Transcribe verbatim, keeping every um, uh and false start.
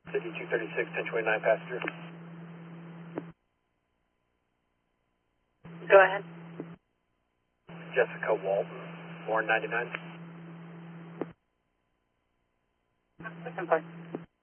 City two thirty-six, ten twenty-nine passenger. Go ahead. Jessica Walton, Warren ninety-nine. Ten four.